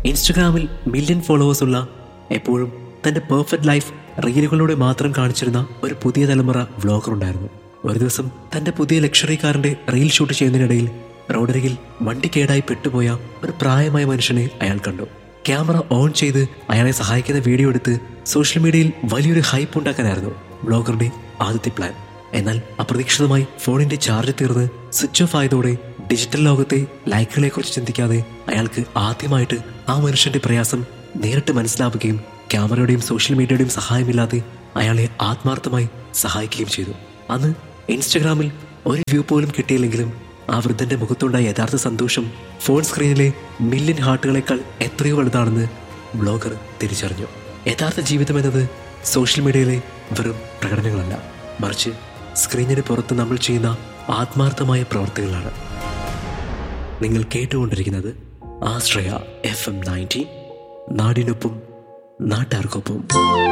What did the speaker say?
ഇൻസ്റ്റഗ്രാമിൽ മില്യൺ ഫോളോവേഴ്സുള്ള, എപ്പോഴും തൻ്റെ പെർഫെക്റ്റ് ലൈഫ് റീലുകളിലൂടെ മാത്രം കാണിച്ചിരുന്ന ഒരു പുതിയ തലമുറ വ്ളോഗർ ഉണ്ടായിരുന്നു. ഒരു ദിവസം തൻ്റെ പുതിയ ലക്ഷറി കാറിൻ്റെ റീൽ ഷൂട്ട് ചെയ്യുന്നതിനിടയിൽ റോഡരികിൽ വണ്ടി കേടായി പെട്ടുപോയ ഒരു പ്രായമായ മനുഷ്യനെ അയാൾ കണ്ടു. ക്യാമറ ഓൺ ചെയ്ത് അയാളെ സഹായിക്കുന്ന വീഡിയോ എടുത്ത് സോഷ്യൽ മീഡിയയിൽ വലിയൊരു ഹൈപ്പ് ഉണ്ടാക്കാനായിരുന്നു വ്ളോഗറുടെ ആദ്യത്തെ പ്ലാൻ. എന്നാൽ അപ്രതീക്ഷിതമായി ഫോണിന്റെ ചാർജ് തീർന്ന് സ്വിച്ച് ഓഫ് ആയതോടെ ഡിജിറ്റൽ ലോകത്തെ ലൈക്കുകളെ കുറിച്ച് ചിന്തിക്കാതെ അയാൾക്ക് ആദ്യമായിട്ട് ആ മനുഷ്യന്റെ പ്രയാസം നേരിട്ട് മനസ്സിലാവുകയും ക്യാമറയുടെയും സോഷ്യൽ മീഡിയയുടെയും സഹായമില്ലാതെ അയാളെ ആത്മാർത്ഥമായി സഹായിക്കുകയും ചെയ്തു. അന്ന് ഇൻസ്റ്റഗ്രാമിൽ ഒരു വ്യൂ പോലും കിട്ടിയില്ലെങ്കിലും ആ വൃദ്ധന്റെ മുഖത്തുണ്ടായ യഥാർത്ഥ സന്തോഷം ഫോൺ സ്ക്രീനിലെ മില്യൺ ഹാർട്ടുകളെക്കാൾ എത്രയോ വലുതാണെന്ന് ബ്ലോഗർ തിരിച്ചറിഞ്ഞു. യഥാർത്ഥ ജീവിതം എന്നത് സോഷ്യൽ മീഡിയയിലെ വെറും പ്രകടനങ്ങളല്ല, മറിച്ച് സ്ക്രീനിന് പുറത്ത് നമ്മൾ ചെയ്യുന്ന ആത്മാർത്ഥമായ പ്രവർത്തികളാണ്. നിങ്ങൾ കേട്ടുകൊണ്ടിരിക്കുന്നത് ആശ്രയ FM 90, നാടിനൊപ്പം നാട്ടാർക്കൊപ്പം.